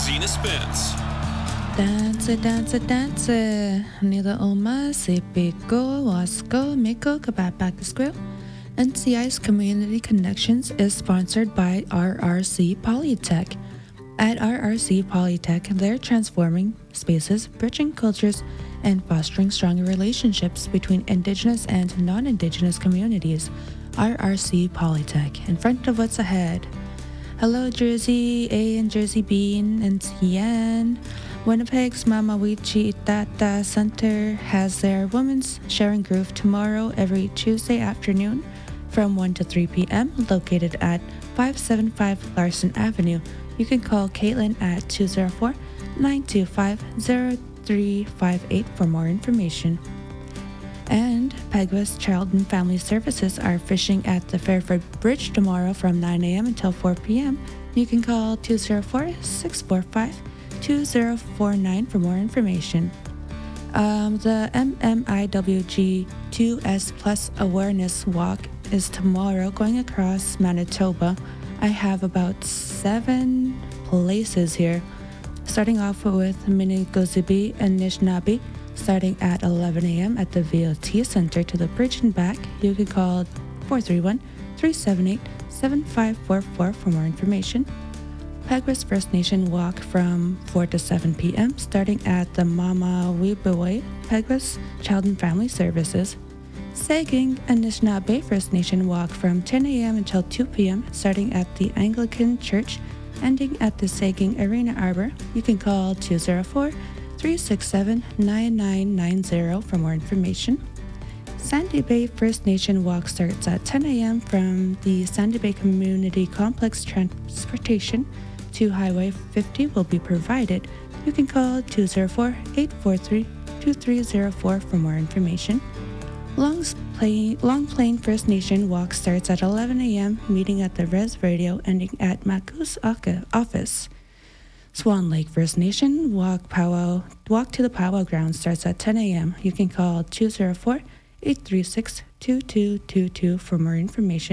Zena Spence. Dance, Nila Oma, Sepiko, Wasco, Miko, Kabapakasquil. NCI's Community Connections is sponsored by RRC Polytech. At RRC Polytech, they're transforming spaces, bridging cultures, and fostering stronger relationships between Indigenous and non-Indigenous communities. RRC Polytech, in front of what's ahead. Hello, Jersey A and Jersey Bean and Tian. Winnipeg's Mamawichi Itata Center has their Women's Sharing Groove tomorrow every Tuesday afternoon from 1 to 3 p.m. located at 575 Larson Avenue. You can call Caitlin at 204-925-0358 for more information. And Peguis Child and Family Services are fishing at the Fairford Bridge tomorrow from 9 a.m. until 4 p.m. You can call 204-645-2049 for more information. The MMIWG 2S Plus Awareness Walk is tomorrow going across Manitoba. I have about 7 places here, starting off with Minigosibi and Nishnabee, starting at 11 a.m. at the VLT Center to the bridge and back. You can call 431-378-7544 for more information. Peguis First Nation Walk from 4 to 7 p.m. starting at the Mama Weebiway Peguis Child and Family Services. Saging Anishinaabe First Nation Walk from 10 a.m. until 2 p.m. starting at the Anglican Church, ending at the Saging Arena Arbor. You can call 204-367-9990 for more information. Sandy Bay First Nation Walk starts at 10 a.m. from the Sandy Bay Community Complex. Transportation to Highway 50 will be provided. You can call 204-843-2304 for more information. Long Plain First Nation Walk starts at 11 a.m., meeting at the Res Radio, ending at Maku's office. Swan Lake First Nation Walk to the Powwow Ground starts at 10 a.m. You can call 204-836-2222 for more information.